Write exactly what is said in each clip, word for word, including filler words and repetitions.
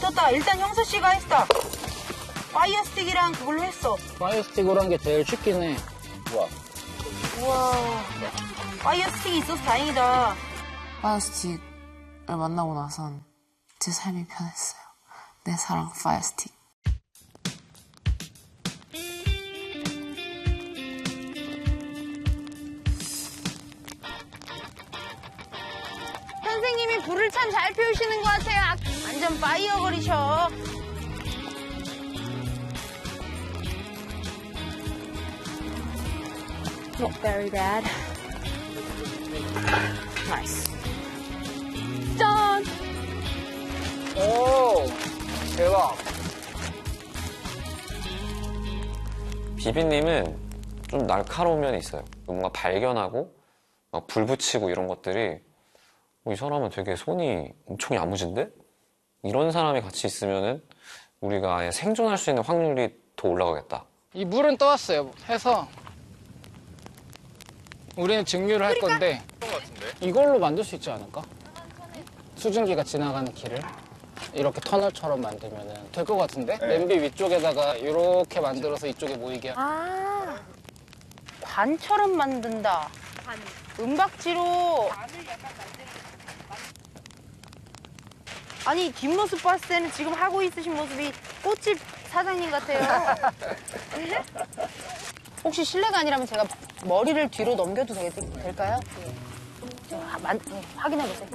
있었다. 일단 형서 씨가 했다. 파이어 스틱이랑 그걸로 했어. 파이어 스틱으로 한 게 제일 쉽긴 해. 우와. 우와. 파이어 스틱이 있어서 다행이다. 파이어 스틱을 만나고 나선 제 삶이 편했어요. 내 사랑 파이어 스틱. 선생님이 불을 참 잘 피우시는 것 같아요. 완전 파이어 걸이셔. Not very bad. Nice. 짠! 오, 대박. 비비님은 좀 날카로운 면이 있어요. 뭔가 발견하고 막 불 붙이고 이런 것들이 이 사람은 되게 손이 엄청 야무진데? 이런 사람이 같이 있으면은 우리가 아예 생존할 수 있는 확률이 더 올라가겠다. 이 물은 떠왔어요. 해서 우리는 증류를 할 건데 이걸로 만들 수 있지 않을까? 수증기가 지나가는 길을 이렇게 터널처럼 만들면 될 것 같은데? 네. 냄비 위쪽에다가 이렇게 만들어서 이쪽에 모이게. 아, 관처럼 만든다. 관. 은박지로. 아니, 뒷모습 봤을 때는 지금 하고 있으신 모습이 꽃집 사장님 같아요. 혹시 실례가 아니라면 제가 머리를 뒤로 넘겨도 되, 될까요? 네. 하, 만, 네, 확인해보세요.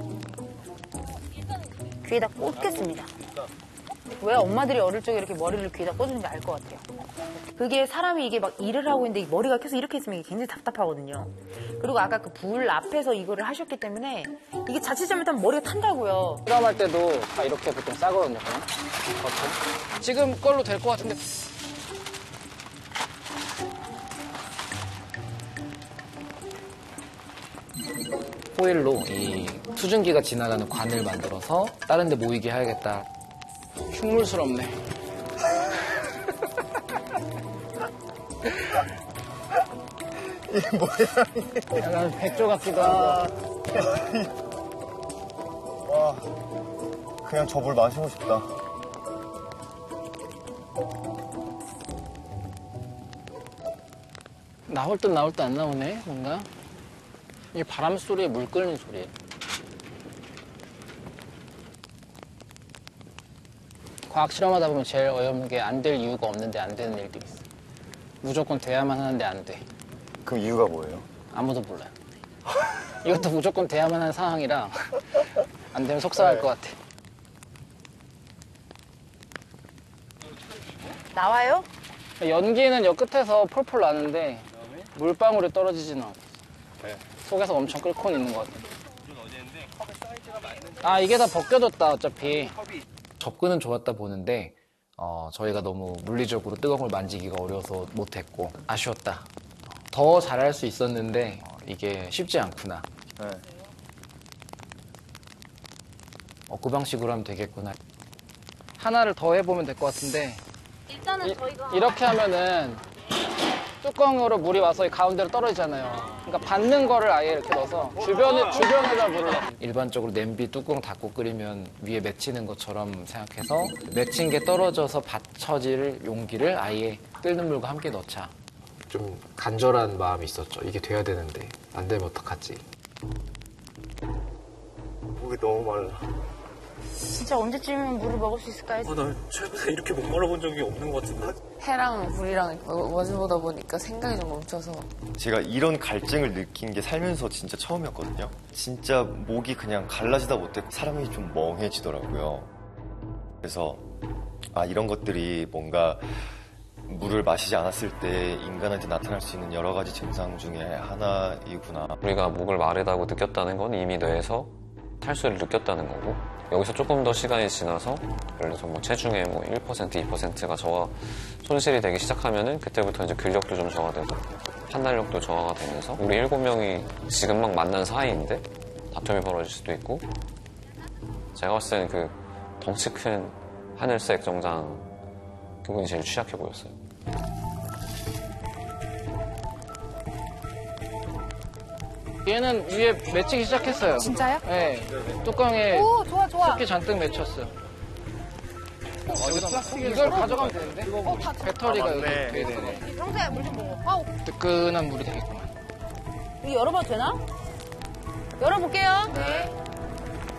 귀에다 꽂겠습니다. 왜 엄마들이 어릴 적에 이렇게 머리를 귀에다 꽂는지 알 것 같아요. 그게 사람이 이게 막 일을 하고 있는데 머리가 계속 이렇게 있으면 이게 굉장히 답답하거든요. 그리고 아까 그 불 앞에서 이거를 하셨기 때문에 이게 자칫 잘못하면 머리가 탄다고요. 실험할 때도 다 이렇게 보통 싸거든요, 그냥. 보통. 지금 걸로 될 것 같은데. 호일로 이 수증기가 지나가는 관을 만들어서 다른 데 모이게 해야겠다. 흉물스럽네. 이게 뭐야? 약간 백조 같기도 하고. 와, 그냥 저 물 마시고 싶다. 나올 듯 나올 듯 안 나오네, 뭔가. 이게 바람 소리에 물 끓는 소리예요. 과학 실험하다 보면 제일 어려운 게 안 될 이유가 없는데 안 되는 일들이 있어. 무조건 돼야만 하는데 안 돼. 그 이유가 뭐예요? 아무도 몰라요. 이것도 무조건 돼야만 하는 상황이라 안 되면 속상할 네. 것 같아. 나와요? 연기는 여 끝에서 폴폴 나는데 물방울이 떨어지지는 않아. 네. 속에서 엄청 끓고 있는 것 같아. 아, 이게 다 벗겨졌다, 어차피. 접근은 좋았다 보는데 어, 저희가 너무 물리적으로 뜨거운 걸 만지기가 어려워서 못했고 아쉬웠다. 더 잘할 수 있었는데 어, 이게 쉽지 않구나. 네. 어, 그 방식으로 하면 되겠구나. 하나를 더 해보면 될 것 같은데 일단은 이, 저희가 이렇게 하면은 뚜껑으로 물이 와서 이 가운데로 떨어지잖아요. 그러니까 받는 거를 아예 이렇게 넣어서 주변에, 주변에다 물을 넣어. 일반적으로 냄비 뚜껑 닫고 끓이면 위에 맺히는 것처럼 생각해서 맺힌 게 떨어져서 받쳐질 용기를 아예 끓는 물과 함께 넣자. 좀 간절한 마음이 있었죠. 이게 돼야 되는데 안 되면 어떡하지? 목이 너무 말라. 진짜 언제쯤이면 물을 먹을 수 있을까요? 아, 나 최근에 이렇게 목말라본 적이 없는 것 같은데. 해랑 물이랑 마주보다 보니까 생각이 좀 멈춰서. 제가 이런 갈증을 느낀 게 살면서 진짜 처음이었거든요. 진짜 목이 그냥 갈라지다 못해 사람이 좀 멍해지더라고요. 그래서 아, 이런 것들이 뭔가 물을 마시지 않았을 때 인간한테 나타날 수 있는 여러 가지 증상 중에 하나이구나. 우리가 목을 마르다고 느꼈다는 건 이미 뇌에서 탈수를 느꼈다는 거고, 여기서 조금 더 시간이 지나서 예를 들어서 뭐 체중의 뭐 일 퍼센트, 이 퍼센트가 저하 손실이 되기 시작하면은 그때부터 이제 근력도 좀 저하되고 판단력도 저하가 되면서 우리 일곱 명이 지금 막 만난 사이인데 다툼이 벌어질 수도 있고, 제가 봤을 때는 그 덩치 큰 하늘색 정장 그분이 제일 취약해 보였어요. 얘는 위에 맺히기 시작했어요. 진짜요? 네. 뚜껑에 오, 좋아, 좋아. 습기 잔뜩 맺혔어요. 이걸 가져가면 되는데? 배터리가 아, 여기 맞네. 있게 되네. 평소에 물 좀 먹어. 아우, 뜨끈한 물이 되겠구만. 이거 열어봐도 되나? 열어볼게요. 네.